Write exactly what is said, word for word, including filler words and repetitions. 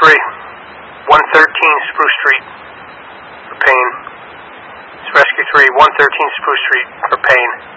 three, one thirteen Spruce Street for Payne. It's Rescue three, one thirteen Spruce Street for Payne.